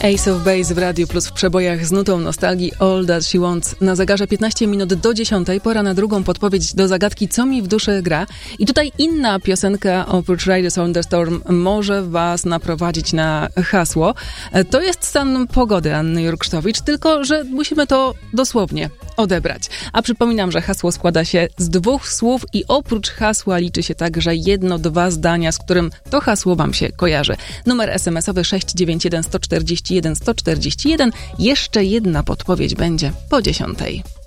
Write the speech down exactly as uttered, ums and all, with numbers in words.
Ace of Base w Radiu Plus w przebojach z nutą nostalgii All That She Wants. Na zegarze piętnaście minut do dziesiątej, pora na drugą podpowiedź do zagadki Co mi w duszy gra. I tutaj inna piosenka oprócz Riders on the Storm może was naprowadzić na hasło. To jest stan pogody Anny Jurksztowicz, tylko że musimy to dosłownie odebrać. A przypominam, że hasło składa się z dwóch słów i oprócz hasła liczy się także jedno, dwa zdania, z którym to hasło wam się kojarzy. Numer es em esowy sześć dziewięć jeden, sto czterdzieści jeden, sto czterdzieści jeden. Jeszcze jedna podpowiedź będzie po dziesiątej.